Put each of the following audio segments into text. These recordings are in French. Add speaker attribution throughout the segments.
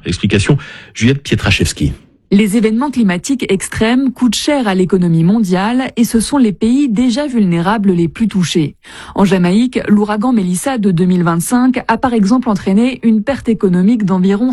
Speaker 1: Explication Juliette Pietraszewski.
Speaker 2: Les événements climatiques extrêmes coûtent cher à l'économie mondiale et ce sont les pays déjà vulnérables les plus touchés. En Jamaïque, l'ouragan Melissa de 2025 a par exemple entraîné une perte économique d'environ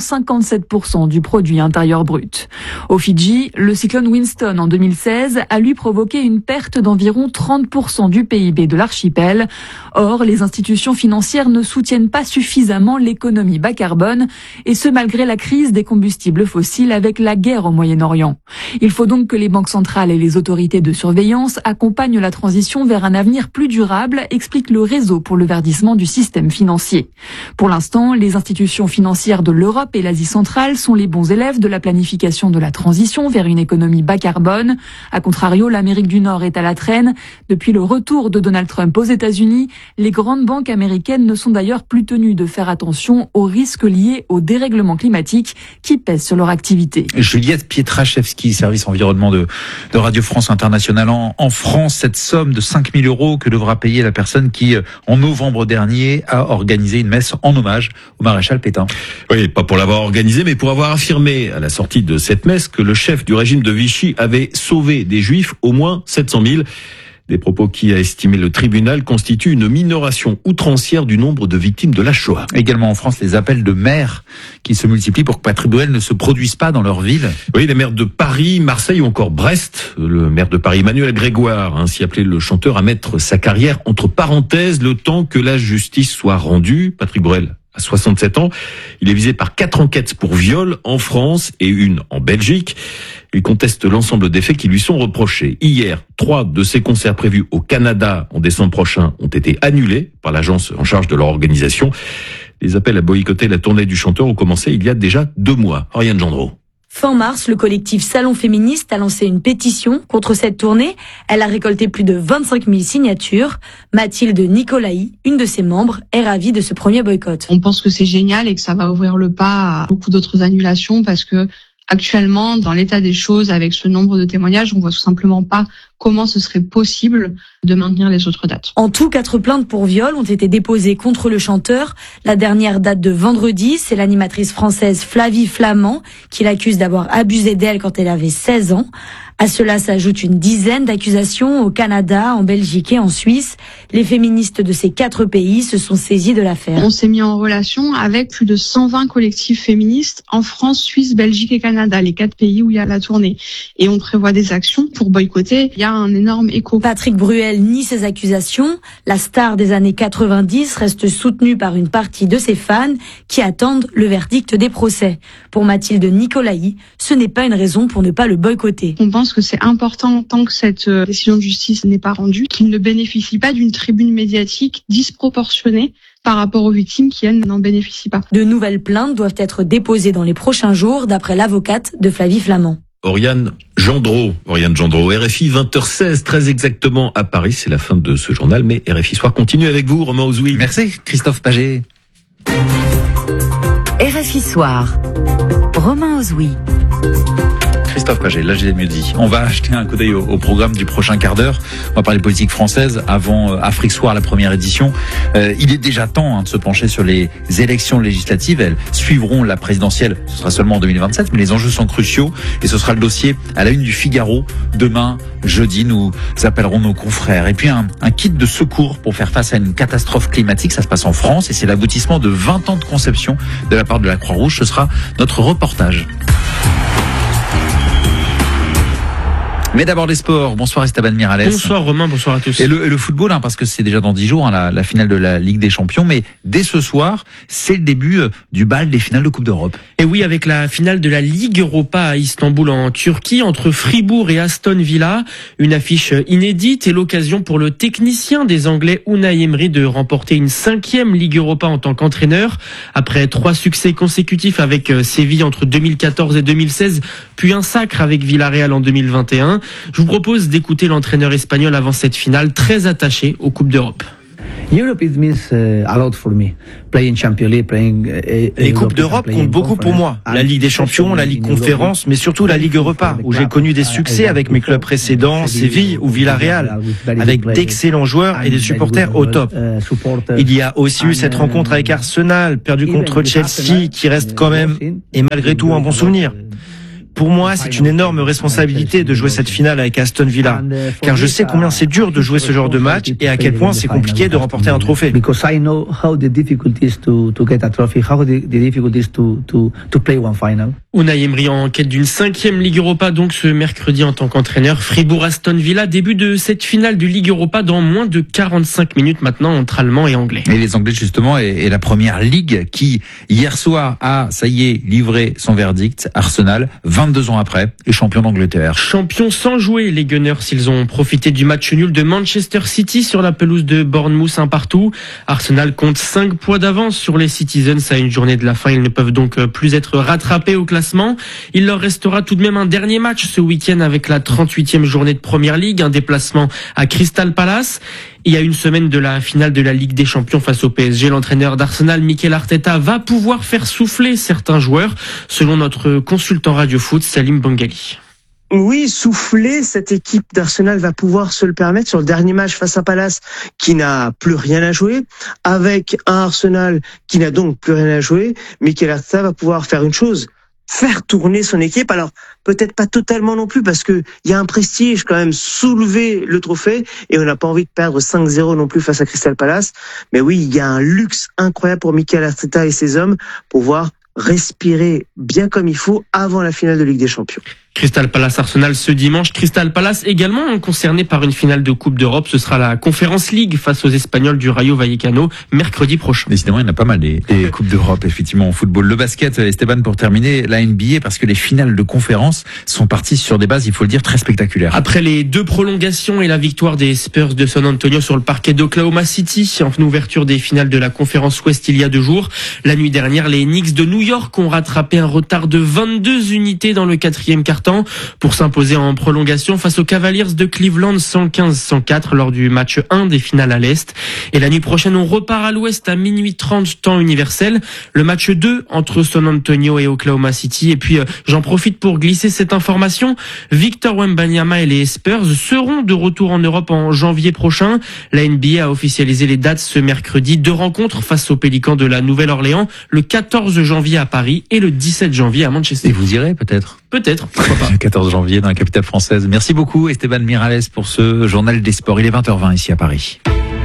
Speaker 2: 57% du produit intérieur brut. Aux Fidji, le cyclone Winston en 2016 a lui provoqué une perte d'environ 30% du PIB de l'archipel. Or, les institutions financières ne soutiennent pas suffisamment l'économie bas carbone et ce malgré la crise des combustibles fossiles avec la guerre au Moyen-Orient. Il faut donc que les banques centrales et les autorités de surveillance accompagnent la transition vers un avenir plus durable, explique le Réseau pour le verdissement du système financier. Pour l'instant, les institutions financières de l'Europe et l'Asie centrale sont les bons élèves de la planification de la transition vers une économie bas carbone. A contrario, l'Amérique du Nord est à la traîne. Depuis le retour de Donald Trump aux États-Unis, les grandes banques américaines ne sont d'ailleurs plus tenues de faire attention aux risques liés au dérèglement climatique qui pèsent sur leur activité.
Speaker 3: Juliette Pietraszewski, service environnement de Radio France Internationale. En France, cette somme de 5 000 € que devra payer la personne qui, en novembre dernier, a organisé une messe en hommage au maréchal Pétain.
Speaker 1: Oui, pas pour l'avoir organisé, mais pour avoir affirmé à la sortie de cette messe que le chef du régime de Vichy avait sauvé des Juifs au moins 700 000. Des propos qui, a estimé le tribunal, constituent une minoration outrancière du nombre de victimes de la Shoah.
Speaker 3: Également en France, les appels de maires qui se multiplient pour que Patrick Bruel ne se produise pas dans leur ville.
Speaker 1: Oui, les maires de Paris, Marseille ou encore Brest. Le maire de Paris, Emmanuel Grégoire, a ainsi appelé le chanteur à mettre sa carrière entre parenthèses le temps que la justice soit rendue. Patrick Bruel à 67 ans. Il est visé par 4 enquêtes pour viol en France et une en Belgique. Il conteste l'ensemble des faits qui lui sont reprochés. Hier, 3 de ses concerts prévus au Canada en décembre prochain ont été annulés par l'agence en charge de leur organisation. Les appels à boycotter la tournée du chanteur ont commencé il y a déjà 2 mois. Oriane Gendreau.
Speaker 4: Fin mars, le collectif Salon Féministe a lancé une pétition contre cette tournée. Elle a récolté plus de 25 000 signatures. Mathilde Nicolaï, une de ses membres, est ravie de ce premier boycott.
Speaker 5: On pense que c'est génial et que ça va ouvrir le pas à beaucoup d'autres annulations parce que actuellement, dans l'état des choses, avec ce nombre de témoignages, on voit tout simplement pas comment ce serait possible de maintenir les autres dates.
Speaker 4: En tout, 4 plaintes pour viol ont été déposées contre le chanteur. La dernière date de vendredi, c'est l'animatrice française Flavie Flament qui l'accuse d'avoir abusé d'elle quand elle avait 16 ans. À cela s'ajoute une dizaine d'accusations au Canada, en Belgique et en Suisse. Les féministes de ces 4 pays se sont saisis de l'affaire.
Speaker 5: On s'est mis en relation avec plus de 120 collectifs féministes en France, Suisse, Belgique et Canada, les 4 pays où il y a la tournée. Et on prévoit des actions pour boycotter. Il y a un énorme écho.
Speaker 4: Patrick Bruel nie ces accusations. La star des années 90 reste soutenue par une partie de ses fans qui attendent le verdict des procès. Pour Mathilde Nicolaï, ce n'est pas une raison pour ne pas le boycotter.
Speaker 5: On pense que c'est important, tant que cette décision de justice n'est pas rendue, qu'il ne bénéficie pas d'une tribune médiatique disproportionnée par rapport aux victimes qui, elles, n'en bénéficient pas.
Speaker 4: De nouvelles plaintes doivent être déposées dans les prochains jours, d'après l'avocate de Flavie Flament.
Speaker 1: Oriane Gendreau, RFI 20h16, très exactement à Paris. C'est la fin de ce journal, mais RFI Soir continue avec vous, Romain Ozoui.
Speaker 3: Merci, Christophe Paget.
Speaker 6: RFI Soir, Romain Ozoui.
Speaker 3: Christophe Paget, là j'ai mieux dit. On va jeter un coup d'œil au programme du prochain quart d'heure. On va parler politique française avant Afrique Soir, la première édition. Il est déjà temps de se pencher sur les élections législatives. Elles suivront la présidentielle, ce sera seulement en 2027, mais les enjeux sont cruciaux et ce sera le dossier à la une du Figaro. Demain, jeudi, nous appellerons nos confrères. Et puis un kit de secours pour faire face à une catastrophe climatique. Ça se passe en France et c'est l'aboutissement de 20 ans de conception de la part de la Croix-Rouge. Ce sera notre reportage. Mais d'abord les sports. Bonsoir Esteban Miralles.
Speaker 7: Bonsoir Romain, bonsoir à tous.
Speaker 3: Et le football, parce que c'est déjà dans 10 jours, la finale de la Ligue des Champions. Mais dès ce soir, c'est le début du bal des finales de Coupe d'Europe.
Speaker 7: Et oui, avec la finale de la Ligue Europa à Istanbul en Turquie, entre Fribourg et Aston Villa. Une affiche inédite et l'occasion pour le technicien des Anglais Unai Emery de remporter une 5e Ligue Europa en tant qu'entraîneur. Après 3 succès consécutifs avec Séville entre 2014 et 2016, puis un sacre avec Villarreal en 2021. Je vous propose d'écouter l'entraîneur espagnol avant cette finale, très attaché aux Coupes d'Europe.
Speaker 8: Les Coupes d'Europe comptent beaucoup pour moi. La Ligue des Champions, la Ligue Conférence, mais surtout la Ligue Europa, où j'ai connu des succès avec mes clubs précédents, Séville ou Villarreal, avec d'excellents joueurs et des supporters au top. Il y a aussi eu cette rencontre avec Arsenal, perdu contre Chelsea, qui reste quand même, et malgré tout, un bon souvenir. Pour moi, c'est une énorme responsabilité de jouer cette finale avec Aston Villa, car je sais combien c'est dur de jouer ce genre de match et à quel point c'est compliqué de remporter un trophée.
Speaker 7: Unai Emery en quête d'une 5e Ligue Europa donc ce mercredi en tant qu'entraîneur. Fribourg-Aston Villa, début de cette finale de Ligue Europa dans moins de 45 minutes maintenant entre Allemands et Anglais.
Speaker 3: Et les Anglais justement et la première ligue qui hier soir a, ça y est, livré son verdict. Arsenal, 22 ans après, est champion d'Angleterre.
Speaker 7: Champion sans jouer, les Gunners, ils ont profité du match nul de Manchester City sur la pelouse de Bournemouth 1-1. Arsenal compte 5 points d'avance sur les Citizens à une journée de la fin. Ils ne peuvent donc plus être rattrapés au classement. Il leur restera tout de même un dernier match ce week-end avec la 38e journée de Première Ligue, un déplacement à Crystal Palace. Il y a une semaine de la finale de la Ligue des Champions face au PSG. L'entraîneur d'Arsenal, Mikel Arteta, va pouvoir faire souffler certains joueurs, selon notre consultant Radio Foot, Salim Bangali.
Speaker 9: Oui, souffler, cette équipe d'Arsenal va pouvoir se le permettre sur le dernier match face à Palace qui n'a plus rien à jouer. Avec un Arsenal qui n'a donc plus rien à jouer, Mikel Arteta va pouvoir faire une chose, faire tourner son équipe. Alors, peut-être pas totalement non plus parce que il y a un prestige quand même, soulever le trophée et on n'a pas envie de perdre 5-0 non plus face à Crystal Palace. Mais oui, il y a un luxe incroyable pour Mikel Arteta et ses hommes pour pouvoir respirer bien comme il faut avant la finale de Ligue des Champions.
Speaker 7: Crystal Palace Arsenal ce dimanche. Crystal Palace également concerné par une finale de Coupe d'Europe. Ce sera la Conference League face aux Espagnols du Rayo Vallecano mercredi prochain.
Speaker 3: Décidément, il y en a pas mal des Coupes d'Europe effectivement en football. Le basket, Esteban, pour terminer, la NBA, parce que les finales de conférence sont parties sur des bases, il faut le dire, très spectaculaires.
Speaker 7: Après les 2 prolongations et la victoire des Spurs de San Antonio sur le parquet d'Oklahoma City en ouverture des finales de la Conférence Ouest il y a 2 jours, la nuit dernière, les Knicks de New York ont rattrapé un retard de 22 unités dans le 4e quart-temps pour s'imposer en prolongation face aux Cavaliers de Cleveland 115-104 lors du match 1 des finales à l'Est. Et la nuit prochaine, on repart à l'Ouest à minuit 30 temps universel. Le match 2 entre San Antonio et Oklahoma City. Et puis, j'en profite pour glisser cette information. Victor Wembanyama et les Spurs seront de retour en Europe en janvier prochain. La NBA a officialisé les dates ce mercredi. 2 rencontres face aux Pélicans de la Nouvelle-Orléans, le 14 janvier à Paris et le 17 janvier à Manchester.
Speaker 3: Et vous irez peut-être ?
Speaker 7: Peut-être, pourquoi pas.
Speaker 3: Le 14 janvier dans la capitale française. Merci beaucoup Esteban Miralles pour ce journal des sports. Il est 20h20 ici à Paris.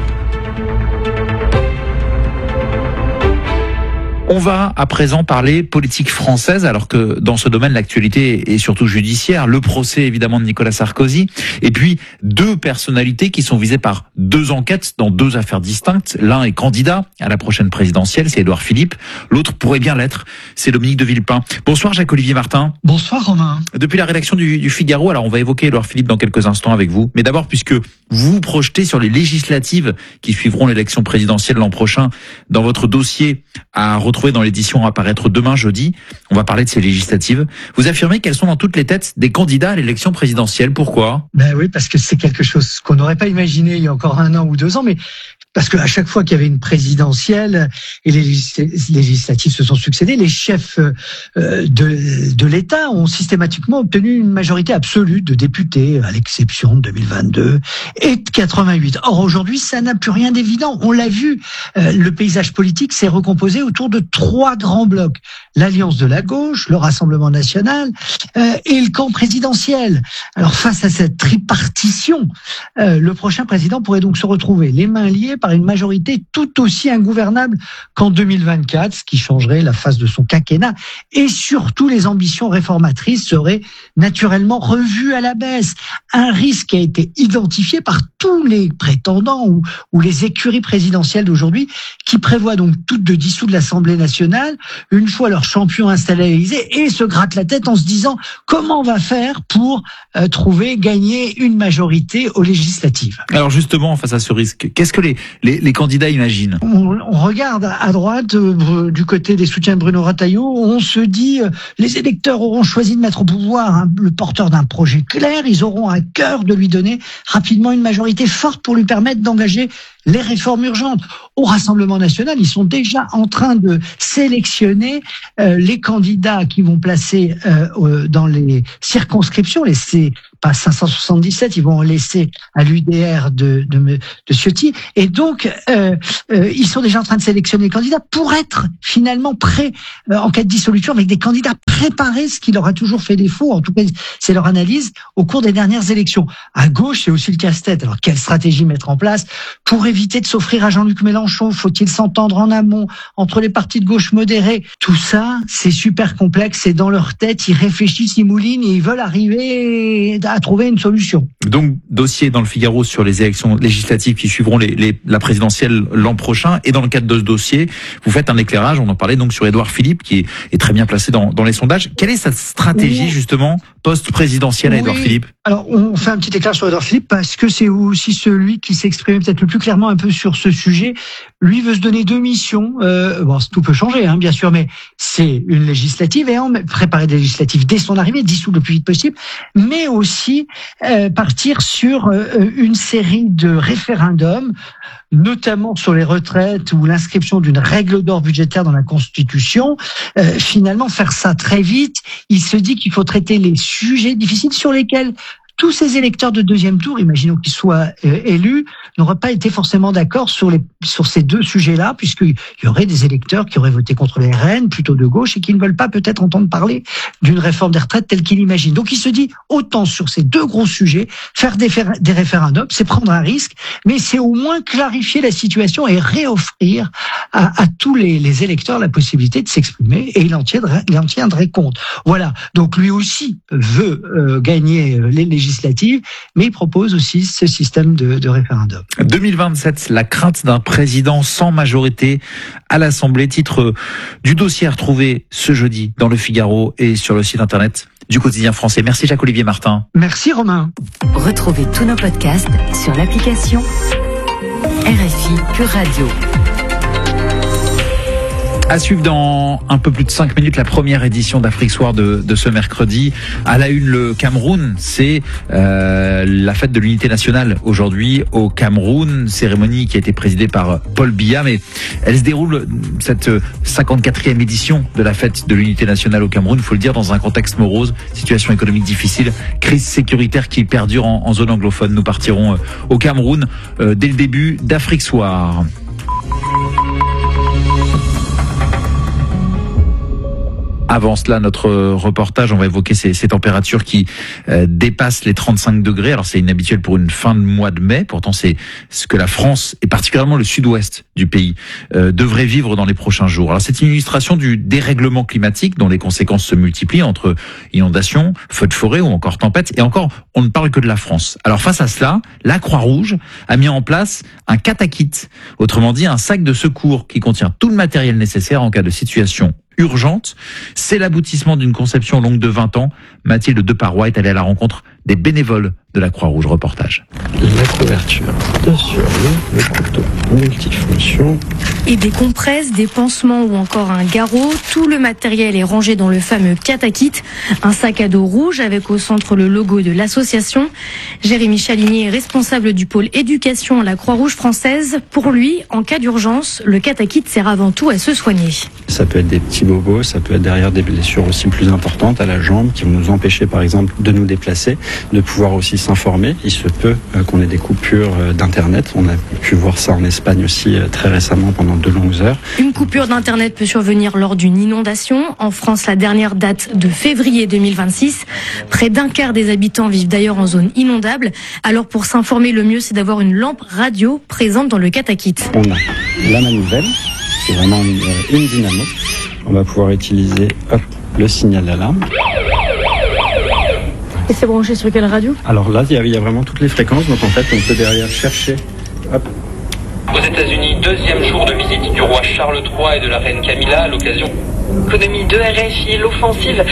Speaker 3: On va à présent parler politique française, alors que dans ce domaine, l'actualité est surtout judiciaire. Le procès, évidemment, de Nicolas Sarkozy. Et puis, 2 personnalités qui sont visées par 2 enquêtes dans 2 affaires distinctes. L'un est candidat à la prochaine présidentielle, c'est Édouard Philippe. L'autre pourrait bien l'être, c'est Dominique de Villepin. Bonsoir Jacques-Olivier Martin.
Speaker 10: Bonsoir Romain.
Speaker 3: Depuis la rédaction du Figaro, alors on va évoquer Édouard Philippe dans quelques instants avec vous. Mais d'abord, puisque vous vous projetez sur les législatives qui suivront l'élection présidentielle l'an prochain, dans votre dossier à retrouver dans l'édition à paraître demain jeudi, on va parler de ces législatives. Vous affirmez qu'elles sont dans toutes les têtes des candidats à l'élection présidentielle. Pourquoi ?
Speaker 10: Ben oui, parce que c'est quelque chose qu'on n'aurait pas imaginé il y a encore 1 an ou 2 ans, mais parce qu'à chaque fois qu'il y avait une présidentielle et les législatives se sont succédées, les chefs de l'État ont systématiquement obtenu une majorité absolue de députés, à l'exception de 2022 et de 88. Or aujourd'hui, ça n'a plus rien d'évident. On l'a vu, le paysage politique s'est recomposé autour de 3 grands blocs. L'Alliance de la gauche, le Rassemblement national et le camp présidentiel. Alors face à cette tripartition, le prochain président pourrait donc se retrouver les mains liées par une majorité tout aussi ingouvernable qu'en 2024, ce qui changerait la face de son quinquennat. Et surtout, les ambitions réformatrices seraient naturellement revues à la baisse. Un risque a été identifié par tous les prétendants ou les écuries présidentielles d'aujourd'hui qui prévoient donc toutes de dissoudre l'Assemblée nationale une fois leur champion installé à l'Élysée et se grattent la tête en se disant comment on va faire pour gagner une majorité aux législatives.
Speaker 3: Alors justement, face à ce risque, qu'est-ce que les candidats imaginent ?
Speaker 10: On regarde à droite, du côté des soutiens de Bruno Retailleau, on se dit les électeurs auront choisi de mettre au pouvoir le porteur d'un projet clair, ils auront à cœur de lui donner rapidement une majorité forte pour lui permettre d'engager les réformes urgentes. Au Rassemblement national, ils sont déjà en train de sélectionner les candidats qui vont placer dans les circonscriptions, pas 577, ils vont laisser à l'UDR de Ciotti. Et donc, ils sont déjà en train de sélectionner les candidats pour être finalement prêts en cas de dissolution avec des candidats préparés, ce qui leur a toujours fait défaut. En tout cas, c'est leur analyse au cours des dernières élections. À gauche, c'est aussi le casse-tête. Alors, quelle stratégie mettre en place pour éviter de s'offrir à Jean-Luc Mélenchon? Faut-il s'entendre en amont entre les partis de gauche modérés? Tout ça, c'est super complexe. C'est dans leur tête. Ils réfléchissent, ils moulinent et ils veulent arriver à trouver une solution.
Speaker 3: Donc, dossier dans le Figaro sur les élections législatives qui suivront la présidentielle l'an prochain. Et dans le cadre de ce dossier, vous faites un éclairage, on en parlait donc sur Édouard Philippe, qui est très bien placé dans les sondages. Quelle est sa stratégie, justement, post-présidentielle à Édouard Philippe? Alors,
Speaker 10: on fait un petit éclairage sur Édouard Philippe parce que c'est aussi celui qui s'exprime peut-être le plus clairement un peu sur ce sujet. Lui veut se donner 2 missions. Tout peut changer, bien sûr, mais c'est une législative et préparer des législatives dès son arrivée, dissoudre le plus vite possible, mais aussi partir sur une série de référendums, notamment sur les retraites ou l'inscription d'une règle d'or budgétaire dans la Constitution. Finalement, faire ça très vite, il se dit qu'il faut traiter les sujets difficiles sur lesquels tous ces électeurs de deuxième tour, imaginons qu'ils soient élus, n'auraient pas été forcément d'accord sur ces 2 sujets-là, puisqu'il y aurait des électeurs qui auraient voté contre les RN, plutôt de gauche, et qui ne veulent pas peut-être entendre parler d'une réforme des retraites telle qu'il imagine. Donc il se dit, autant sur ces 2 gros sujets, faire des référendums, c'est prendre un risque, mais c'est au moins clarifier la situation et réoffrir à tous les électeurs la possibilité de s'exprimer, et il en tiendrait compte. Voilà. Donc lui aussi veut gagner les législatives, mais il propose aussi ce système de référendum.
Speaker 3: 2027, la crainte d'un président sans majorité à l'Assemblée, titre du dossier à retrouver ce jeudi dans le Figaro et sur le site internet du Quotidien français. Merci Jacques-Olivier Martin.
Speaker 10: Merci Romain.
Speaker 6: Retrouvez tous nos podcasts sur l'application RFI Pure Radio.
Speaker 3: À suivre dans un peu plus de 5 minutes la première édition d'Afrique Soir de ce mercredi. À la une, le Cameroun, c'est la fête de l'unité nationale aujourd'hui au Cameroun, cérémonie qui a été présidée par Paul Biya, mais elle se déroule, cette 54e édition de la fête de l'unité nationale au Cameroun, il faut le dire, dans un contexte morose, situation économique difficile, crise sécuritaire qui perdure en zone anglophone. Nous partirons au Cameroun dès le début d'Afrique Soir. Avant cela, notre reportage, on va évoquer ces températures qui dépassent les 35 degrés. Alors c'est inhabituel pour une fin de mois de mai. Pourtant, c'est ce que la France, et particulièrement le sud-ouest du pays, devrait vivre dans les prochains jours. Alors c'est une illustration du dérèglement climatique dont les conséquences se multiplient entre inondations, feux de forêt ou encore tempêtes. Et encore, on ne parle que de la France. Alors face à cela, la Croix-Rouge a mis en place un katakit, autrement dit un sac de secours qui contient tout le matériel nécessaire en cas de situation urgente. C'est l'aboutissement d'une conception longue de 20 ans. Mathilde Deparoy est allée à la rencontre des bénévoles de la Croix-Rouge. Reportage.
Speaker 11: La couverture de survie, le couteau multifonction.
Speaker 12: Et des compresses, des pansements ou encore un garrot. Tout le matériel est rangé dans le fameux katakit. Un sac à dos rouge avec au centre le logo de l'association. Jérémy Chalinier est responsable du pôle éducation à la Croix-Rouge française. Pour lui, en cas d'urgence, le katakit sert avant tout à se soigner.
Speaker 11: Ça peut être des petits bobos, ça peut être derrière des blessures aussi plus importantes à la jambe qui vont nous empêcher par exemple de nous déplacer, de pouvoir aussi s'informer. Il se peut qu'on ait des coupures d'internet. On a pu voir ça en Espagne aussi très récemment pendant de longues heures.
Speaker 12: Une coupure d'internet peut survenir lors d'une inondation. En France, la dernière date de février 2026. Près d'un quart des habitants vivent d'ailleurs en zone inondable. Alors pour s'informer, le mieux c'est d'avoir une lampe radio présente dans le katakit.
Speaker 11: On a la manivelle, c'est vraiment une dynamo. On va pouvoir utiliser le signal d'alarme.
Speaker 12: Et c'est branché sur quelle radio?
Speaker 11: Alors là, il y a vraiment toutes les fréquences. Donc en fait, on peut derrière chercher.
Speaker 13: Aux États-Unis, 2e jour de visite du roi Charles III et de la reine Camilla à l'occasion.
Speaker 14: Économie de RFI, l'offensive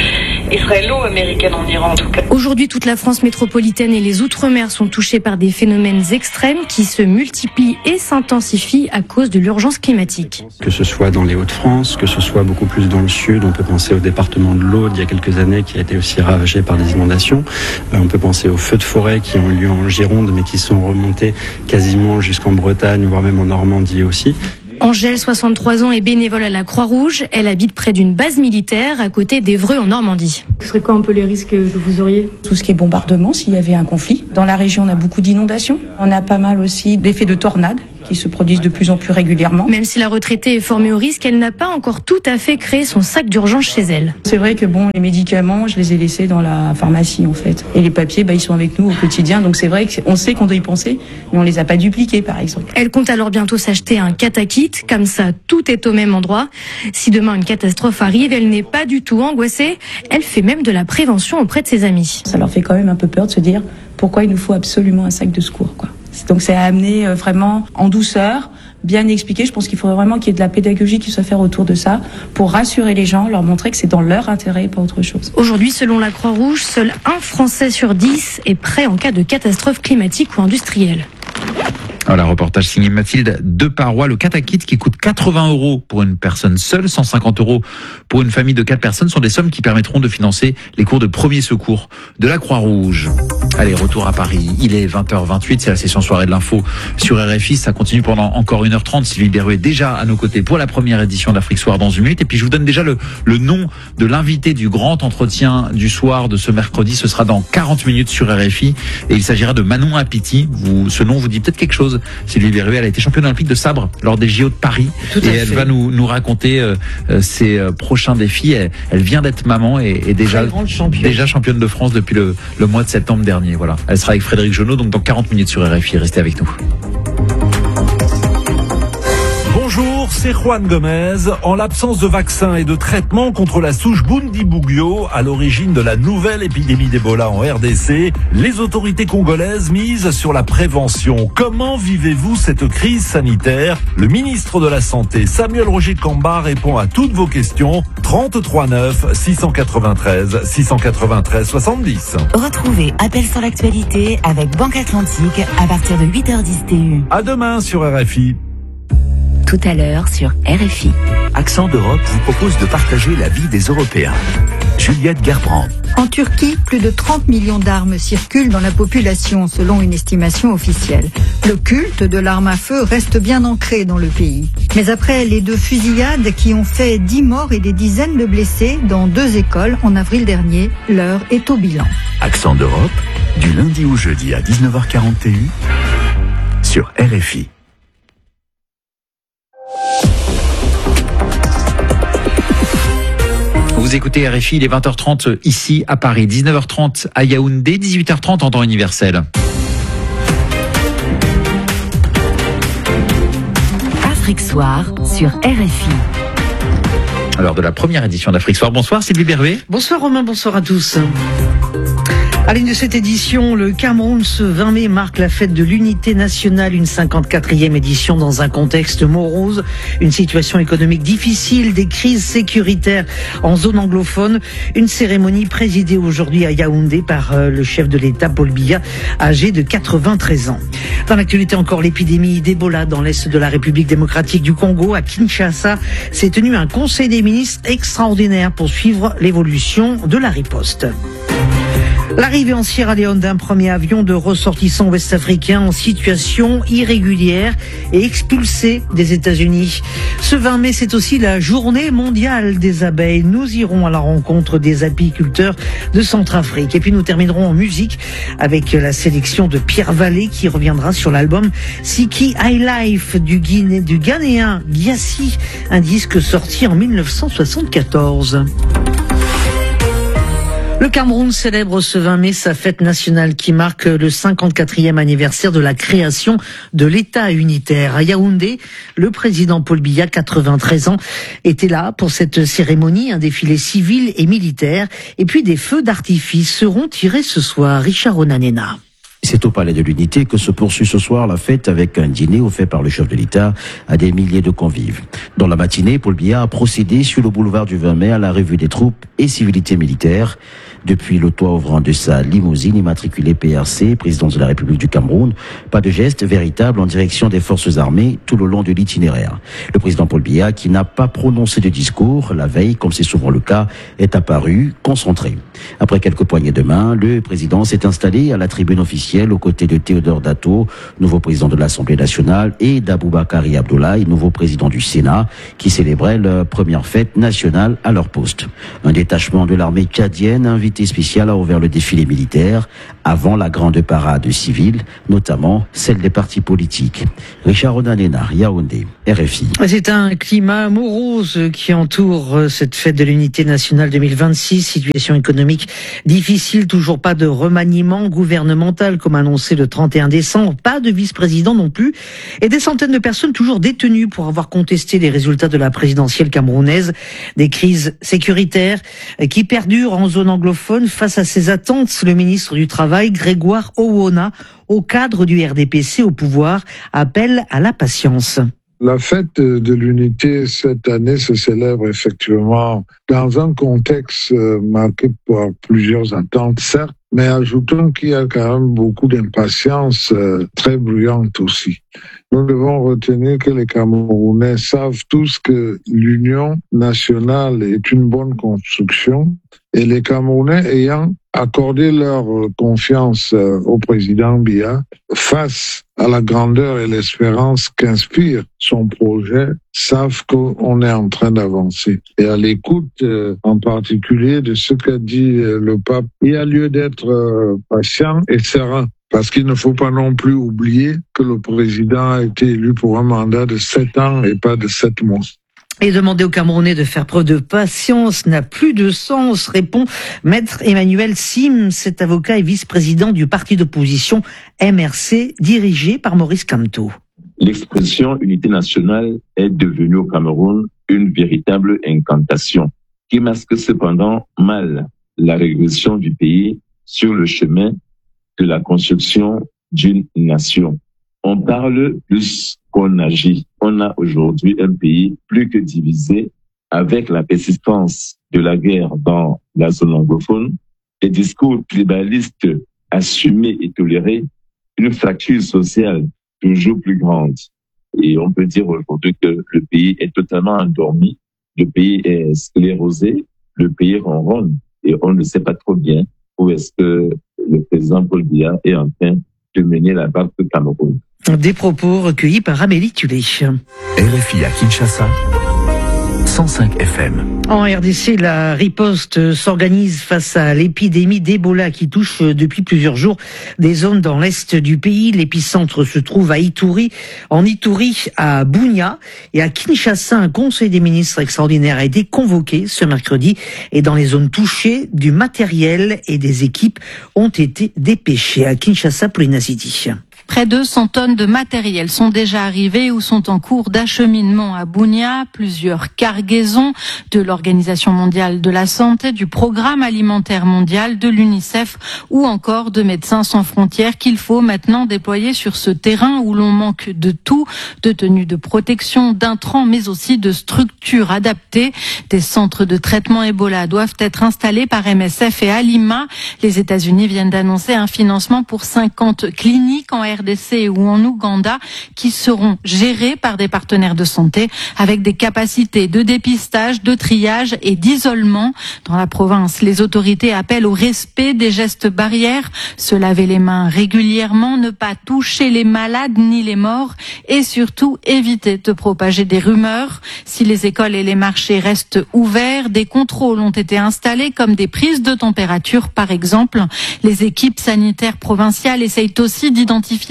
Speaker 14: israélo-américaine en Iran en tout cas.
Speaker 12: Aujourd'hui, toute la France métropolitaine et les Outre-mer sont touchés par des phénomènes extrêmes qui se multiplient et s'intensifient à cause de l'urgence climatique.
Speaker 11: Que ce soit dans les Hauts-de-France, que ce soit beaucoup plus dans le sud, on peut penser au département de l'Aude il y a quelques années qui a été aussi ravagé par des inondations. On peut penser aux feux de forêt qui ont eu lieu en Gironde mais qui sont remontés quasiment jusqu'en Bretagne, voire même en Normandie aussi.
Speaker 12: Angèle, 63 ans, est bénévole à la Croix-Rouge. Elle habite près d'une base militaire à côté d'Évreux en Normandie.
Speaker 15: Ce serait quoi un peu les risques que vous auriez ?
Speaker 16: Tout ce qui est bombardement, s'il y avait un conflit. Dans la région, on a beaucoup d'inondations. On a pas mal aussi d'effets de tornades qui se produisent de plus en plus régulièrement.
Speaker 12: Même si la retraitée est formée au risque, elle n'a pas encore tout à fait créé son sac d'urgence chez elle.
Speaker 16: C'est vrai que les médicaments, je les ai laissés dans la pharmacie en fait. Et les papiers, ils sont avec nous au quotidien. Donc c'est vrai qu'on sait qu'on doit y penser, mais on les a pas dupliqués par exemple.
Speaker 12: Elle compte alors bientôt s'acheter un catakit. Comme ça, tout est au même endroit. Si demain une catastrophe arrive, elle n'est pas du tout angoissée. Elle fait même de la prévention auprès de ses amis.
Speaker 16: Ça leur fait quand même un peu peur de se dire pourquoi il nous faut absolument un sac de secours, quoi. Donc c'est à amener vraiment en douceur, bien expliquer. Je pense qu'il faudrait vraiment qu'il y ait de la pédagogie qui soit faite autour de ça pour rassurer les gens, leur montrer que c'est dans leur intérêt et pas autre chose.
Speaker 12: Aujourd'hui, selon la Croix-Rouge, seul un Français sur 10 est prêt en cas de catastrophe climatique ou industrielle.
Speaker 3: Voilà, reportage signé Mathilde Deparoy. Le catakit qui coûte 80 € pour une personne seule, 150 € pour une famille de 4 personnes sont des sommes qui permettront de financer les cours de premier secours de la Croix-Rouge. Allez, retour à Paris. Il est 20h28, c'est la session soirée de l'info sur RFI. Ça continue pendant encore 1h30. Sylvie Berruet est déjà à nos côtés pour la première édition d'Afrique Soir dans une minute. Et puis je vous donne déjà le nom de l'invité du grand entretien du soir de ce mercredi. Ce sera dans 40 minutes sur RFI. Et il s'agira de Manon Apiti. Ce nom vous dit peut-être quelque chose. Sylvie Berruet, elle a été championne olympique de sabre lors des JO de Paris. Et elle va nous raconter ses prochains défis. Elle vient d'être maman et déjà championne de France depuis le mois de septembre dernier. Voilà. Elle sera avec Frédéric Jonot, donc dans 40 minutes sur RFI. Restez avec nous.
Speaker 17: Bonjour, c'est Juan Gomez. En l'absence de vaccin et de traitement contre la souche Bundibugyo, à l'origine de la nouvelle épidémie d'Ebola en RDC, les autorités congolaises misent sur la prévention. Comment vivez-vous cette crise sanitaire ? Le ministre de la Santé, Samuel Roger Kamba, répond à toutes vos questions. 33 9 693 693 70.
Speaker 6: Retrouvez Appel sur l'actualité avec Banque Atlantique à partir de 8h10 TU.
Speaker 17: À demain sur RFI.
Speaker 6: Tout à l'heure sur RFI.
Speaker 18: Accent d'Europe vous propose de partager la vie des Européens. Juliette Gerbrand.
Speaker 19: En Turquie, plus de 30 millions d'armes circulent dans la population, selon une estimation officielle. Le culte de l'arme à feu reste bien ancré dans le pays. Mais après les 2 fusillades qui ont fait 10 morts et des dizaines de blessés dans 2 écoles en avril dernier, l'heure est au bilan.
Speaker 18: Accent d'Europe, du lundi au jeudi à 19h40 TU, sur RFI.
Speaker 3: Vous écoutez RFI, il est 20h30 ici à Paris, 19h30 à Yaoundé, 18h30 en temps universel.
Speaker 6: Afrique Soir sur RFI.
Speaker 3: Alors de la première édition d'Afrique Soir. Bonsoir Sylvie Berruet.
Speaker 20: Bonsoir Romain, bonsoir à tous. À l'une de cette édition, le Cameroun, ce 20 mai, marque la fête de l'unité nationale, une 54e édition dans un contexte morose, une situation économique difficile, des crises sécuritaires en zone anglophone. Une cérémonie présidée aujourd'hui à Yaoundé par le chef de l'État, Paul Biya, âgé de 93 ans. Dans l'actualité encore, l'épidémie d'Ebola dans l'est de la République démocratique du Congo, à Kinshasa, s'est tenu un conseil des ministres extraordinaire pour suivre l'évolution de la riposte. L'arrivée en Sierra Leone d'un premier avion de ressortissants ouest-africains en situation irrégulière et expulsés des États-Unis. Ce 20 mai, c'est aussi la journée mondiale des abeilles. Nous irons à la rencontre des apiculteurs de Centrafrique. Et puis nous terminerons en musique avec la sélection de Pierre Vallée qui reviendra sur l'album Siki High Life du Ghanéen Gyasi, un disque sorti en 1974. Le Cameroun célèbre ce 20 mai sa fête nationale qui marque le 54e anniversaire de la création de l'État unitaire. À Yaoundé, le président Paul Biya, 93 ans, était là pour cette cérémonie, un défilé civil et militaire, et puis des feux d'artifice seront tirés ce soir. Richard Onanena.
Speaker 21: c'est au Palais de l'Unité que se poursuit ce soir la fête avec un dîner offert par le chef de l'État à des milliers de convives. Dans la matinée, Paul Biya a procédé sur le boulevard du 20 mai à la revue des troupes et civilités militaires. Depuis le toit ouvrant de sa limousine immatriculée PRC, présidence de la République du Cameroun, pas de geste véritable en direction des forces armées tout le long de l'itinéraire. Le président Paul Biya, qui n'a pas prononcé de discours la veille, comme c'est souvent le cas, est apparu concentré. Après quelques poignées de main, le président s'est installé à la tribune officielle aux côtés de Théodore Dato, nouveau président de l'Assemblée nationale, et d'Aboubakari Abdoulaye, nouveau président du Sénat, qui célébrait leur première fête nationale à leur poste. Un détachement de l'armée tchadienne invité spécial a ouvert le défilé militaire avant la grande parade civile, notamment celle des partis politiques. Richard Odanena, Yaoundé, RFI.
Speaker 20: C'est un climat morose qui entoure cette fête de l'unité nationale 2026. Situation économique difficile, toujours pas de remaniement gouvernemental comme annoncé le 31 décembre, pas de vice-président non plus, et des centaines de personnes toujours détenues pour avoir contesté les résultats de la présidentielle camerounaise. Des crises sécuritaires qui perdurent en zone anglophone. Face à ces attentes, le ministre du Travail, Grégoire Owona, au cadre du RDPC au pouvoir, appelle à la patience.
Speaker 22: La fête de l'unité cette année se célèbre effectivement dans un contexte marqué par plusieurs attentes, certes, mais ajoutons qu'il y a quand même beaucoup d'impatience très bruyante aussi. Nous devons retenir que les Camerounais savent tous que l'union nationale est une bonne construction et les Camerounais ayant accordé leur confiance au président Biya face à la grandeur et l'espérance qu'inspire son projet, savent qu'on est en train d'avancer. Et à l'écoute en particulier de ce qu'a dit le pape, il y a lieu d'être patient et serein. Parce qu'il ne faut pas non plus oublier que le président a été élu pour un mandat de 7 ans et pas de 7 mois.
Speaker 20: Et demander aux Camerounais de faire preuve de patience n'a plus de sens, répond Maître Emmanuel Sim, cet avocat et vice-président du parti d'opposition MRC, dirigé par Maurice Kamto.
Speaker 23: L'expression unité nationale est devenue au Cameroun une véritable incantation qui masque cependant mal la régression du pays sur le chemin de la construction d'une nation. On parle plus qu'on agit. On a aujourd'hui un pays plus que divisé avec la persistance de la guerre dans la zone anglophone, des discours tribalistes assumés et tolérés, une fracture sociale toujours plus grande. Et on peut dire aujourd'hui que le pays est totalement endormi, le pays est sclérosé, le pays ronronne et on ne sait pas trop bien où est-ce que le président Paul Biya est en train de mener la barque au Cameroun.
Speaker 20: Des propos recueillis par Amélie Tulé.
Speaker 18: RFI à Kinshasa, 105 FM.
Speaker 20: En RDC, la riposte s'organise face à l'épidémie d'Ebola qui touche depuis plusieurs jours des zones dans l'est du pays. L'épicentre se trouve à Ituri, en Ituri, à Bunia et à Kinshasa. Un conseil des ministres extraordinaire a été convoqué ce mercredi et dans les zones touchées, du matériel et des équipes ont été dépêchés. À Kinshasa, Paulina City.
Speaker 24: Près de 100 tonnes de matériel sont déjà arrivées ou sont en cours d'acheminement à Bunia. Plusieurs cargaisons de l'Organisation mondiale de la santé, du Programme alimentaire mondial, de l'UNICEF ou encore de Médecins sans frontières qu'il faut maintenant déployer sur ce terrain où l'on manque de tout, de tenues de protection, d'intrants, mais aussi de structures adaptées. Des centres de traitement Ebola doivent être installés par MSF et Alima. Les États-Unis viennent d'annoncer un financement pour 50 cliniques en RDC ou en Ouganda qui seront gérés par des partenaires de santé avec des capacités de dépistage, de triage et d'isolement. Dans la province, les autorités appellent au respect des gestes barrières, se laver les mains régulièrement, ne pas toucher les malades ni les morts et surtout éviter de propager des rumeurs. Si les écoles et les marchés restent ouverts, des contrôles ont été installés comme des prises de température par exemple. Les équipes sanitaires provinciales essayent aussi d'identifier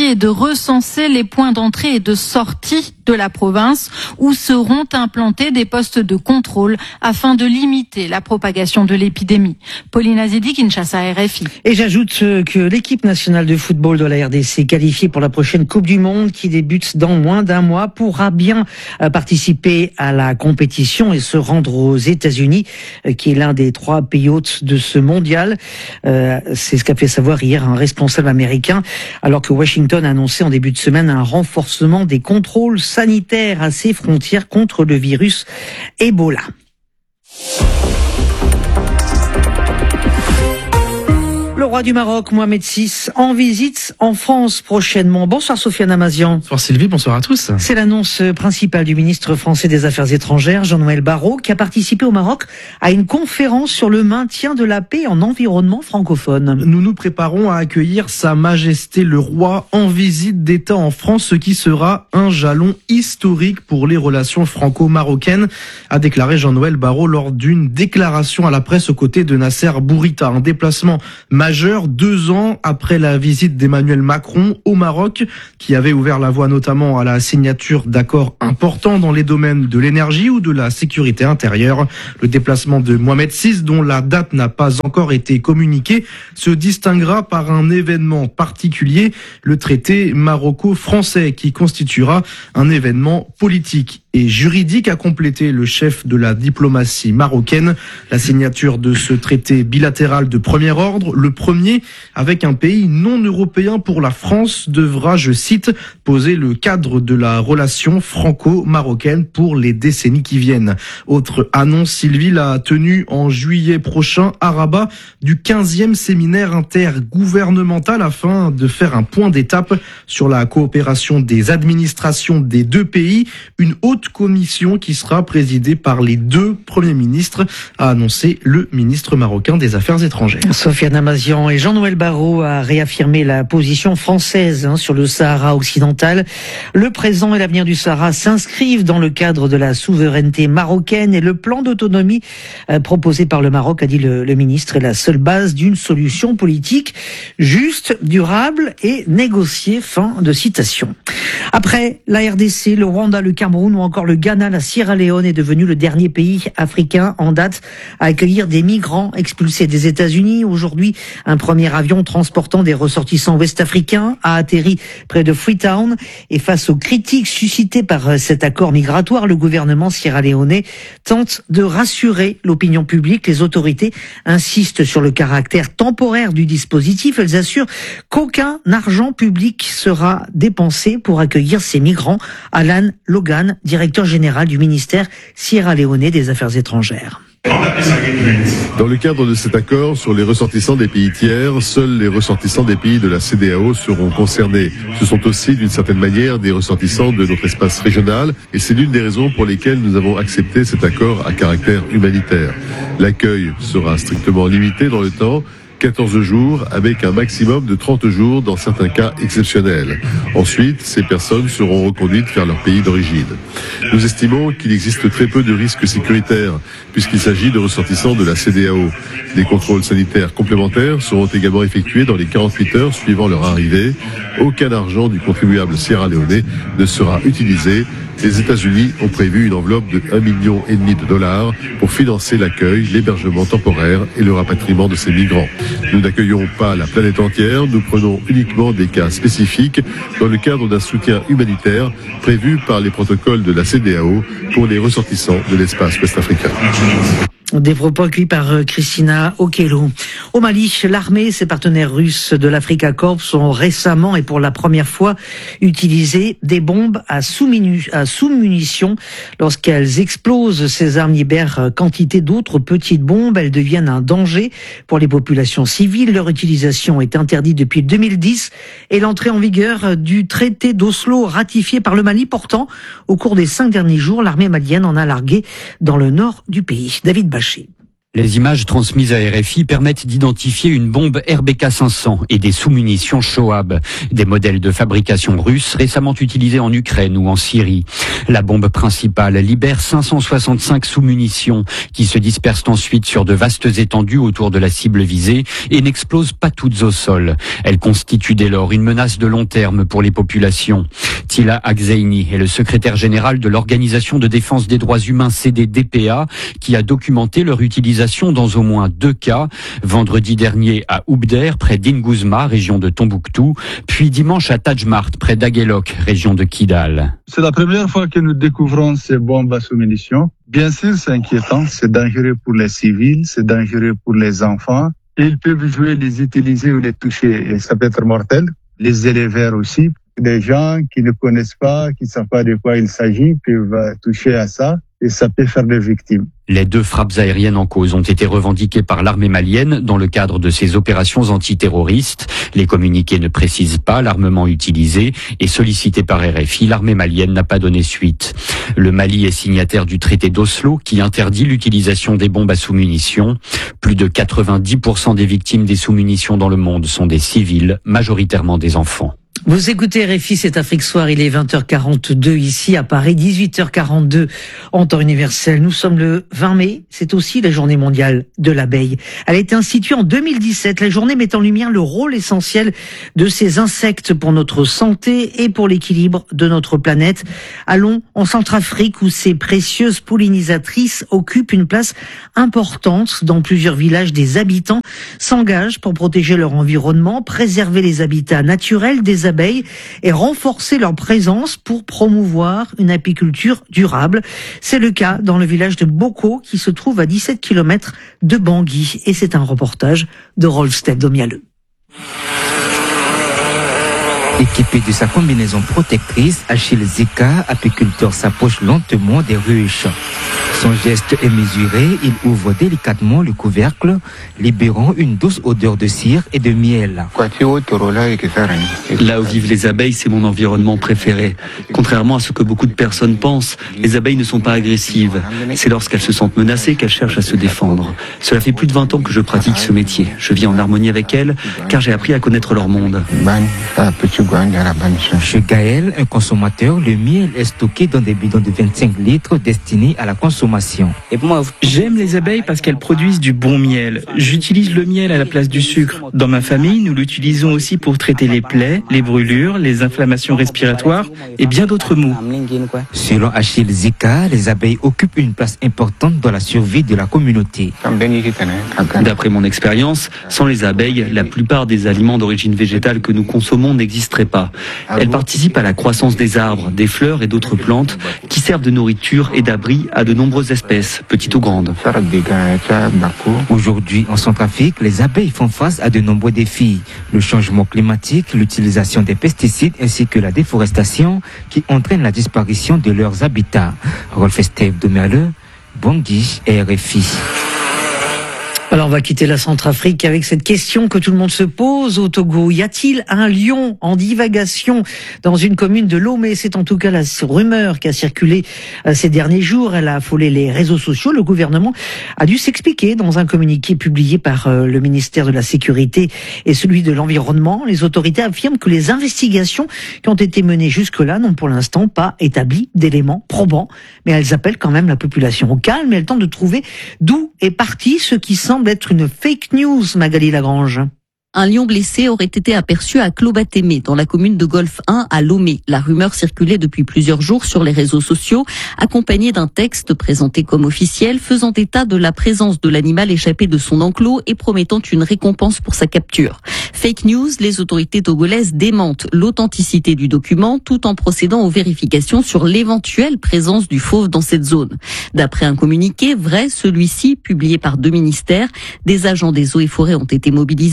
Speaker 24: vérifier et de recenser les points d'entrée et de sortie de la province où seront implantés des postes de contrôle afin de limiter la propagation de l'épidémie. Pauline Azedi, Kinshasa, RFI.
Speaker 20: Et j'ajoute que l'équipe nationale de football de la RDC, qualifiée pour la prochaine Coupe du Monde qui débute dans moins d'un mois, pourra bien participer à la compétition et se rendre aux États-Unis, qui est l'un des 3 pays hôtes de ce mondial. C'est ce qu'a fait savoir hier un responsable américain, alors que Washington a annoncé en début de semaine un renforcement des contrôles sanitaires à ses frontières contre le virus Ebola. Le roi du Maroc, Mohamed VI, en visite en France prochainement. Bonsoir Sofiane Amazian.
Speaker 1: Bonsoir Sylvie, bonsoir à tous.
Speaker 20: C'est l'annonce principale du ministre français des Affaires étrangères, Jean-Noël Barrot, qui a participé au Maroc à une conférence sur le maintien de la paix en environnement francophone.
Speaker 1: Nous nous préparons à accueillir Sa Majesté le Roi en visite d'État en France, ce qui sera un jalon historique pour les relations franco-marocaines, a déclaré Jean-Noël Barrot lors d'une déclaration à la presse aux côtés de Nasser Bourita. Un déplacement majeur 2 ans après la visite d'Emmanuel Macron au Maroc, qui avait ouvert la voie notamment à la signature d'accords importants dans les domaines de l'énergie ou de la sécurité intérieure. Le déplacement de Mohamed VI, dont la date n'a pas encore été communiquée, se distinguera par un événement particulier, le traité maroco-français, qui constituera un événement politique et juridique, a complété le chef de la diplomatie marocaine. La signature de ce traité bilatéral de premier ordre, le premier avec un pays non européen pour la France, devra, je cite, poser le cadre de la relation franco-marocaine pour les décennies qui viennent. Autre annonce, Sylvie, la tenue en juillet prochain à Rabat du 15e séminaire intergouvernemental afin de faire un point d'étape sur la coopération des administrations des 2 pays. Une haute commission qui sera présidée par les 2 premiers ministres, a annoncé le ministre marocain des Affaires étrangères.
Speaker 20: Sofiane Amazian. Et Jean-Noël Barrot a réaffirmé la position française sur le Sahara occidental. Le présent et l'avenir du Sahara s'inscrivent dans le cadre de la souveraineté marocaine et le plan d'autonomie proposé par le Maroc, a dit le ministre, est la seule base d'une solution politique juste, durable et négociée. Fin de citation. Après la RDC, le Rwanda, le Cameroun ou encore le Ghana, la Sierra Leone est devenu le dernier pays africain en date à accueillir des migrants expulsés des États-Unis. Aujourd'hui, un premier avion transportant des ressortissants ouest-africains a atterri près de Freetown. Et face aux critiques suscitées par cet accord migratoire, le gouvernement sierra-léonais tente de rassurer l'opinion publique. Les autorités insistent sur le caractère temporaire du dispositif. Elles assurent qu'aucun argent public sera dépensé pour accueillir ces migrants. Alan Logan, directeur général du ministère sierra-léonais des Affaires étrangères.
Speaker 2: Dans le cadre de cet accord sur les ressortissants des pays tiers, seuls les ressortissants des pays de la CEDEAO seront concernés. Ce sont aussi, d'une certaine manière, des ressortissants de notre espace régional, et c'est l'une des raisons pour lesquelles nous avons accepté cet accord à caractère humanitaire. L'accueil sera strictement limité dans le temps, 14 jours avec un maximum de 30 jours dans certains cas exceptionnels. Ensuite, ces personnes seront reconduites vers leur pays d'origine. Nous estimons qu'il existe très peu de risques sécuritaires puisqu'il s'agit de ressortissants de la CEDEAO. Des contrôles sanitaires complémentaires seront également effectués dans les 48 heures suivant leur arrivée. Aucun argent du contribuable sierra-léonais ne sera utilisé. Les États-Unis ont prévu une enveloppe de $1,5 million pour financer l'accueil, l'hébergement temporaire et le rapatriement de ces migrants. Nous n'accueillons pas la planète entière, nous prenons uniquement des cas spécifiques dans le cadre d'un soutien humanitaire prévu par les protocoles de la CEDEAO pour les ressortissants de l'espace ouest-africain.
Speaker 20: Des propos accueillis par Christina Okello. Au Mali, l'armée et ses partenaires russes de l'Africa Corps ont récemment et pour la première fois utilisé des bombes à sous-munitions. Lorsqu'elles explosent, ces armes libèrent quantité d'autres petites bombes. Elles deviennent un danger pour les populations civiles. Leur utilisation est interdite depuis 2010 et l'entrée en vigueur du traité d'Oslo ratifié par le Mali. Pourtant, au cours des 5 derniers jours, l'armée malienne en a largué dans le nord du pays. David Bachet.
Speaker 4: Les images transmises à RFI permettent d'identifier une bombe RBK-500 et des sous-munitions Shoab, des modèles de fabrication russe récemment utilisés en Ukraine ou en Syrie. La bombe principale libère 565 sous-munitions qui se dispersent ensuite sur de vastes étendues autour de la cible visée et n'explosent pas toutes au sol. Elle constitue dès lors une menace de long terme pour les populations. Tila Akzeini est le secrétaire général de l'Organisation de défense des droits humains CDDPA qui a documenté leur utilisation dans au moins 2 cas, vendredi dernier à Oubder, près d'Ingouzma, région de Tombouctou, puis dimanche à Tajmart, près d'Aguelok, région de Kidal.
Speaker 5: C'est la première fois que nous découvrons ces bombes à sous-munitions. Bien sûr, c'est inquiétant, c'est dangereux pour les civils, c'est dangereux pour les enfants. Ils peuvent jouer, les utiliser ou les toucher, et ça peut être mortel. Les éleveurs aussi. Des gens qui ne connaissent pas, qui ne savent pas de quoi il s'agit, peuvent toucher à ça et ça peut faire des victimes.
Speaker 4: Les 2 frappes aériennes en cause ont été revendiquées par l'armée malienne dans le cadre de ses opérations antiterroristes. Les communiqués ne précisent pas l'armement utilisé et sollicité par RFI, l'armée malienne n'a pas donné suite. Le Mali est signataire du traité d'Oslo qui interdit l'utilisation des bombes à sous-munitions. Plus de 90% des victimes des sous-munitions dans le monde sont des civils, majoritairement des enfants.
Speaker 20: Vous écoutez RFI, c'est Afrique Soir, il est 20h42 ici à Paris, 18h42 en temps universel. Nous sommes le 20 mai, c'est aussi la journée mondiale de l'abeille. Elle a été instituée en 2017, la journée met en lumière le rôle essentiel de ces insectes pour notre santé et pour l'équilibre de notre planète. Allons en Centrafrique où ces précieuses pollinisatrices occupent une place importante dans plusieurs villages. Des habitants s'engagent pour protéger leur environnement, préserver les habitats naturels des abeilles et renforcer leur présence pour promouvoir une apiculture durable. C'est le cas dans le village de Boko qui se trouve à 17 km de Bangui. Et c'est un reportage de Rolf Stebdomialeux.
Speaker 8: Équipé de sa combinaison protectrice, Achille Zika, apiculteur, s'approche lentement des ruches. Son geste est mesuré, il ouvre délicatement le couvercle, libérant une douce odeur de cire et de miel.
Speaker 9: Là où vivent les abeilles, c'est mon environnement préféré. Contrairement à ce que beaucoup de personnes pensent, les abeilles ne sont pas agressives. C'est lorsqu'elles se sentent menacées qu'elles cherchent à se défendre. Cela fait plus de 20 ans que je pratique ce métier. Je vis en harmonie avec elles, car j'ai appris à connaître leur monde.
Speaker 8: Chez Gaël, un consommateur, le miel est stocké dans des bidons de 25 litres destinés à la consommation.
Speaker 25: J'aime les abeilles parce qu'elles produisent du bon miel. J'utilise le miel à la place du sucre. Dans ma famille, nous l'utilisons aussi pour traiter les plaies, les brûlures, les inflammations respiratoires et bien d'autres maux.
Speaker 8: Selon Achille Zika, les abeilles occupent une place importante dans la survie de la communauté.
Speaker 9: D'après mon expérience, sans les abeilles, la plupart des aliments d'origine végétale que nous consommons n'existeraient pas. Elles participent à la croissance des arbres, des fleurs et d'autres plantes qui servent de nourriture et d'abri à de nombreuses espèces, petites ou grandes.
Speaker 8: Aujourd'hui, en Centrafrique, les abeilles font face à de nombreux défis. Le changement climatique, l'utilisation des pesticides ainsi que la déforestation qui entraînent la disparition de leurs habitats. Rolf Stebdomialeux, Bangui, RFI.
Speaker 20: Alors on va quitter la Centrafrique avec cette question que tout le monde se pose au Togo. Y a-t-il un lion en divagation dans une commune de Lomé? C'est en tout cas la rumeur qui a circulé ces derniers jours. Elle a affolé les réseaux sociaux. Le gouvernement a dû s'expliquer dans un communiqué publié par le ministère de la Sécurité et celui de l'Environnement. Les autorités affirment que les investigations qui ont été menées jusque-là n'ont pour l'instant pas établi d'éléments probants. Mais elles appellent quand même la population au calme et elles tentent de trouver d'où est parti ce qui semble être une fake news, Magali Lagrange.
Speaker 26: Un lion blessé aurait été aperçu à Klobatémé, dans la commune de Golfe 1 à Lomé. La rumeur circulait depuis plusieurs jours sur les réseaux sociaux, accompagnée d'un texte présenté comme officiel, faisant état de la présence de l'animal échappé de son enclos et promettant une récompense pour sa capture. Fake news, les autorités togolaises démentent l'authenticité du document tout en procédant aux vérifications sur l'éventuelle présence du fauve dans cette zone. D'après un communiqué, vrai celui-ci, publié par 2 ministères, des agents des eaux et forêts ont été mobilisés pour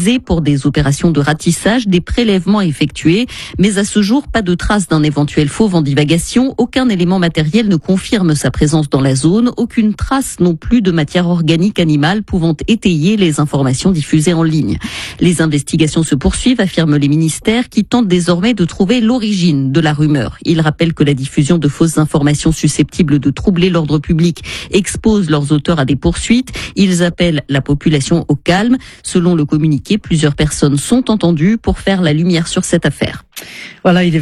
Speaker 26: des opérations de ratissage, des prélèvements effectués. Mais à ce jour, pas de traces d'un éventuel fauve en divagation. Aucun élément matériel ne confirme sa présence dans la zone. Aucune trace non plus de matière organique animale pouvant étayer les informations diffusées en ligne. Les investigations se poursuivent, affirment les ministères, qui tentent désormais de trouver l'origine de la rumeur. Ils rappellent que la diffusion de fausses informations susceptibles de troubler l'ordre public expose leurs auteurs à des poursuites. Ils appellent la population au calme. Selon le communiqué, plusieurs personnes sont entendues pour faire la lumière sur cette affaire.
Speaker 20: Voilà, il est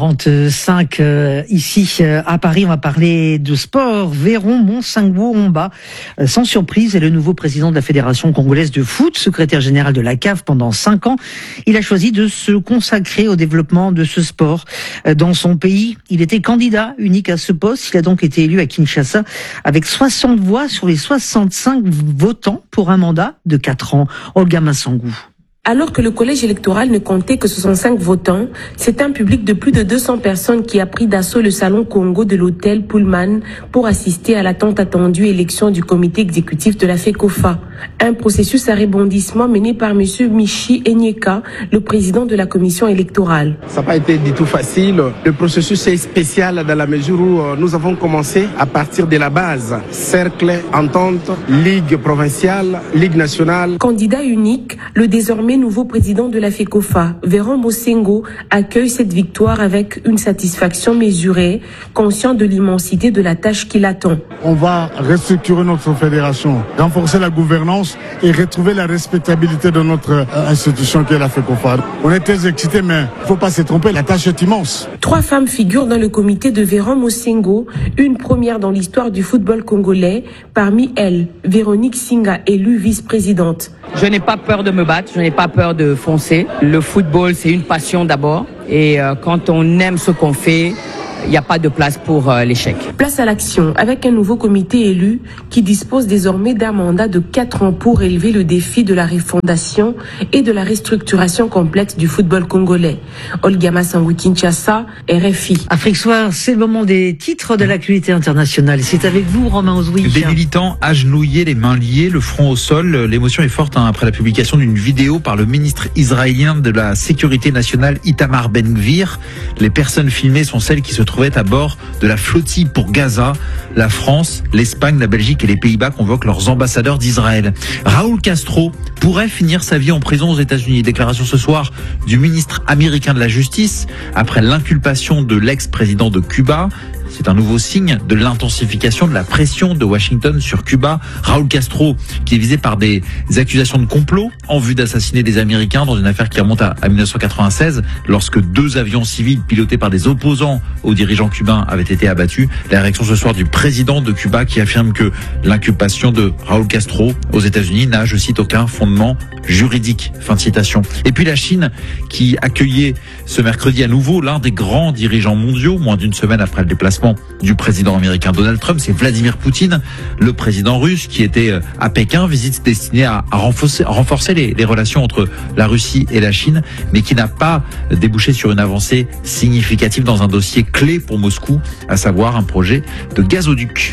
Speaker 20: 20h45 ici à Paris. On va parler de sport. Véron Monsengwo-Omba, sans surprise, est le nouveau président de la Fédération congolaise de foot, secrétaire général de la CAF pendant 5 ans. Il a choisi de se consacrer au développement de ce sport dans son pays. Il était candidat unique à ce poste. Il a donc été élu à Kinshasa avec 60 voix sur les 65 votants pour un mandat de 4 ans. Olga Massangou.
Speaker 7: Alors que le collège électoral ne comptait que 65 votants, c'est un public de plus de 200 personnes qui a pris d'assaut le salon Congo de l'hôtel Pullman pour assister à la tant attendue élection du comité exécutif de la FECOFA. Un processus à rebondissement mené par M. Michi Enyeka, le président de la commission électorale.
Speaker 10: Ça n'a pas été du tout facile. Le processus est spécial dans la mesure où nous avons commencé à partir de la base. Cercle, entente, ligue provinciale, ligue nationale.
Speaker 7: Candidat unique, le désormais nouveau président de la FECOFA, Véron Monsengwo, accueille cette victoire avec une satisfaction mesurée, conscient de l'immensité de la tâche qui l'attend.
Speaker 22: On va restructurer notre fédération, renforcer la gouvernance et retrouver la respectabilité de notre institution qui est la FECOFA. On est très excités, mais il ne faut pas se tromper, la tâche est immense.
Speaker 7: 3 femmes figurent dans le comité de Véron Monsengwo, une première dans l'histoire du football congolais. Parmi elles, Véronique Singa, élue vice-présidente.
Speaker 11: Je n'ai pas peur de me battre, je n'ai pas peur de foncer. Le football, c'est une passion d'abord. Et quand on aime ce qu'on fait, il n'y a pas de place pour l'échec.
Speaker 7: Place à l'action avec un nouveau comité élu qui dispose désormais d'un mandat de 4 ans pour élever le défi de la refondation et de la restructuration complète du football congolais. Olga Massangou, Kinshasa, RFI.
Speaker 20: Afrique Soir, c'est le moment des titres de l'actualité internationale. C'est avec vous, Romain Ozoui.
Speaker 3: Des militants agenouillés, les mains liées, le front au sol. L'émotion est forte après la publication d'une vidéo par le ministre israélien de la Sécurité nationale, Itamar Ben-Gvir. Les personnes filmées sont celles qui se trouvaient à bord de la flottille pour Gaza. La France, l'Espagne, la Belgique et les Pays-Bas convoquent leurs ambassadeurs d'Israël. Raúl Castro pourrait finir sa vie en prison aux États-Unis. Déclaration ce soir du ministre américain de la Justice après l'inculpation de l'ex-président de Cuba. C'est un nouveau signe de l'intensification de la pression de Washington sur Cuba. Raúl Castro, qui est visé par des accusations de complot en vue d'assassiner des Américains dans une affaire qui remonte à 1996, lorsque 2 avions civils pilotés par des opposants aux dirigeants cubains avaient été abattus. La réaction ce soir du président de Cuba qui affirme que l'inculpation de Raúl Castro aux États-Unis n'a, je cite, aucun fondement juridique. Fin de citation. Et puis la Chine qui accueillait ce mercredi à nouveau l'un des grands dirigeants mondiaux, moins d'une semaine après le déplacement du président américain Donald Trump, c'est Vladimir Poutine, le président russe qui était à Pékin, visite destinée à renforcer les relations entre la Russie et la Chine, mais qui n'a pas débouché sur une avancée significative dans un dossier clé pour Moscou, à savoir un projet de gazoduc.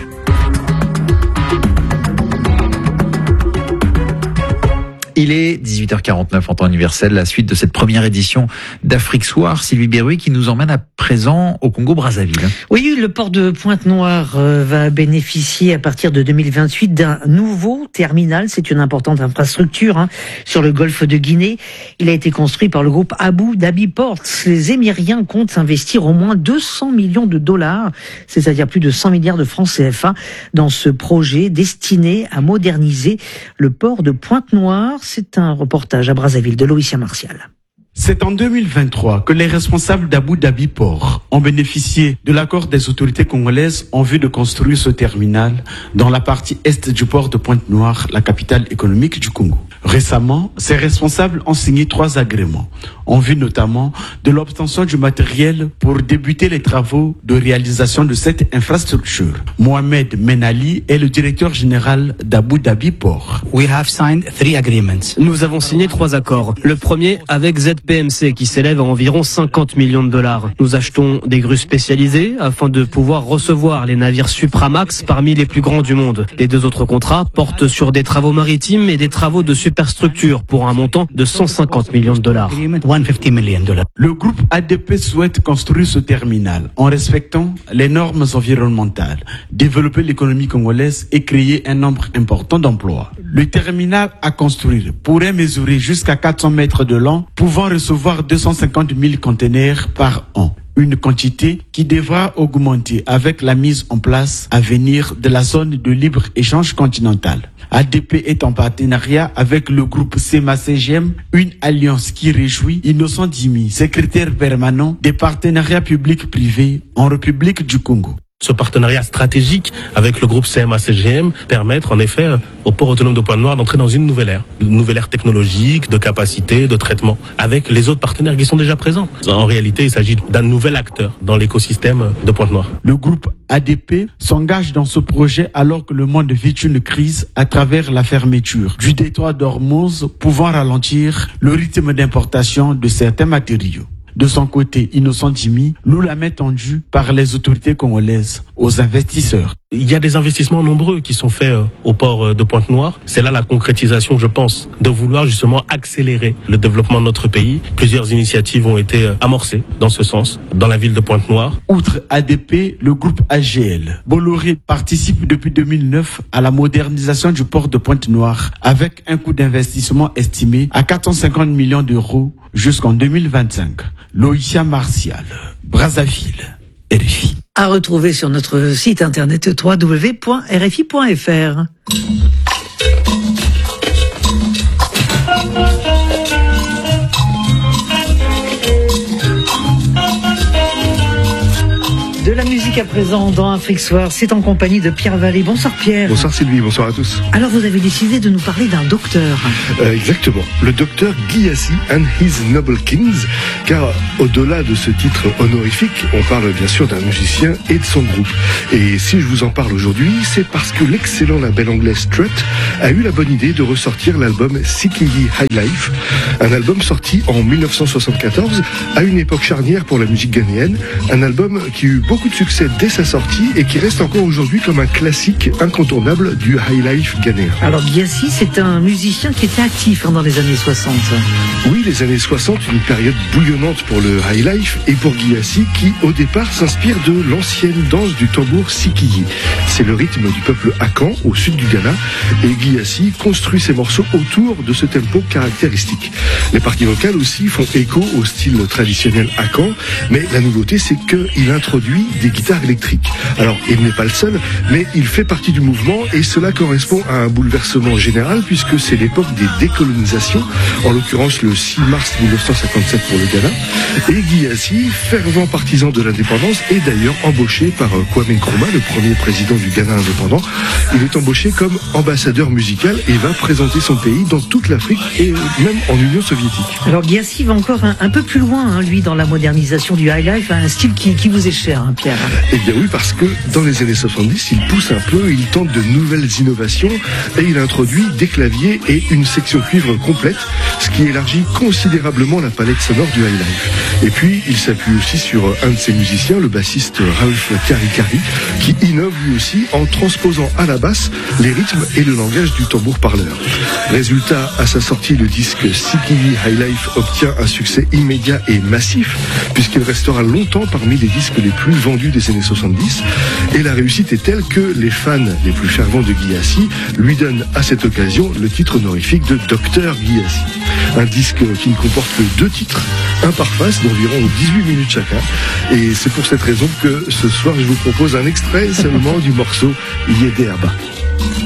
Speaker 3: Il est 18h49 en temps universel, la suite de cette première édition d'Afrique Soir. Sylvie Berruet qui nous emmène à présent au Congo-Brazzaville.
Speaker 20: Oui, le port de Pointe-Noire va bénéficier à partir de 2028 d'un nouveau terminal. C'est une importante infrastructure sur le golfe de Guinée. Il a été construit par le groupe Abu Dhabi Ports. Les Émiriens comptent investir au moins 200 millions de dollars, c'est-à-dire plus de 100 milliards de francs CFA, dans ce projet destiné à moderniser le port de Pointe-Noire. C'est un reportage à Brazzaville de Loïcia Martial.
Speaker 13: C'est en 2023 que les responsables d'Abu Dhabi Port ont bénéficié de l'accord des autorités congolaises en vue de construire ce terminal dans la partie est du port de Pointe-Noire, la capitale économique du Congo. Récemment, ces responsables ont signé 3 agréments, en vue notamment de l'obtention du matériel pour débuter les travaux de réalisation de cette infrastructure. Mohamed Menali est le directeur général d'Abu Dhabi Port.
Speaker 14: Nous avons signé 3 accords. Le premier avec ZPMC qui s'élève à environ 50 millions de dollars. Nous achetons des grues spécialisées afin de pouvoir recevoir les navires Supramax parmi les plus grands du monde. Les 2 autres contrats portent sur des travaux maritimes et des travaux de superstructure pour un montant de 150 millions de dollars.
Speaker 13: Le groupe ADP souhaite construire ce terminal en respectant les normes environnementales, développer l'économie congolaise et créer un nombre important d'emplois. Le terminal à construire pourrait mesurer jusqu'à 400 mètres de long, pouvant recevoir 250 000 conteneurs par an. Une quantité qui devra augmenter avec la mise en place à venir de la zone de libre-échange continentale. ADP est en partenariat avec le groupe CEMA-CGM, une alliance qui réjouit Innocent Dimi, secrétaire permanent des partenariats publics-privés en République du Congo.
Speaker 6: Ce partenariat stratégique avec le groupe CMA-CGM permettre en effet au port autonome de Pointe-Noire d'entrer dans une nouvelle ère technologique, de capacité, de traitement, avec les autres partenaires qui sont déjà présents. En réalité, il s'agit d'un nouvel acteur dans l'écosystème de Pointe-Noire.
Speaker 13: Le groupe ADP s'engage dans ce projet alors que le monde vit une crise à travers la fermeture du détroit d'Ormuz, pouvant ralentir le rythme d'importation de certains matériaux. De son côté, Innocent Dimi loue la main tendue par les autorités congolaises aux investisseurs.
Speaker 6: Il y a des investissements nombreux qui sont faits au port de Pointe-Noire. C'est là la concrétisation, je pense, de vouloir justement accélérer le développement de notre pays. Plusieurs initiatives ont été amorcées dans ce sens, dans la ville de Pointe-Noire.
Speaker 13: Outre ADP, le groupe AGL, Bolloré participe depuis 2009 à la modernisation du port de Pointe-Noire avec un coût d'investissement estimé à 450 millions d'euros jusqu'en 2025. Loïcia Martial, Brazzaville, RFI.
Speaker 20: À retrouver sur notre site internet www.rfi.fr. De la musique à présent dans Afrique Soir, c'est en compagnie de Pierre Vallée. Bonsoir Pierre.
Speaker 12: Bonsoir Sylvie, bonsoir à tous.
Speaker 20: Alors vous avez décidé de nous parler d'un docteur.
Speaker 12: Exactement, le docteur Guirassy and His Noble Kings, car au-delà de ce titre honorifique, on parle bien sûr d'un musicien et de son groupe. Et si je vous en parle aujourd'hui, c'est parce que l'excellent label anglais Strut a eu la bonne idée de ressortir l'album Sikindi High Life, un album sorti en 1974, à une époque charnière pour la musique ghanéenne, un album qui eut beaucoup de succès dès sa sortie et qui reste encore aujourd'hui comme un classique incontournable du high life ghanéen.
Speaker 20: Alors Guirassy, c'est un musicien qui était actif dans les années 60.
Speaker 12: Oui, les années 60, une période bouillonnante pour le high life et pour Guirassy qui au départ s'inspire de l'ancienne danse du tambour Sikiyi. C'est le rythme du peuple Akan au sud du Ghana et Guirassy construit ses morceaux autour de ce tempo caractéristique. Les parties vocales aussi font écho au style traditionnel Akan, mais la nouveauté c'est qu'il introduit des guitares électriques. Alors, il n'est pas le seul, mais il fait partie du mouvement et cela correspond à un bouleversement général puisque c'est l'époque des décolonisations, en l'occurrence le 6 mars 1957 pour le Ghana. Et Guirassy, fervent partisan de l'indépendance, est d'ailleurs embauché par Kwame Nkrumah, le premier président du Ghana indépendant. Il est embauché comme ambassadeur musical et va présenter son pays dans toute l'Afrique et même en Union soviétique.
Speaker 20: Alors Guirassy va encore un peu plus loin, lui, dans la modernisation du high life, un style qui vous est cher, Pierre.
Speaker 12: Eh bien oui, parce que dans les années 70, il pousse un peu, il tente de nouvelles innovations et il introduit des claviers et une section cuivre complète, ce qui élargit considérablement la palette sonore du high life. Et puis, il s'appuie aussi sur un de ses musiciens, le bassiste Ralph Karikari, qui innove lui aussi en transposant à la basse les rythmes et le langage du tambour parleur. Résultat, à sa sortie, le disque Sikindi High Life obtient un succès immédiat et massif, puisqu'il restera longtemps parmi les disques les plus vendus des années 70. Et la réussite est telle que les fans les plus fervents de Guirassy lui donnent à cette occasion le titre honorifique de Docteur Guirassy. Un disque qui ne comporte que 2 titres, un par face d'environ 18 minutes chacun. Et c'est pour cette raison que ce soir je vous propose un extrait seulement du morceau Yédé Abba.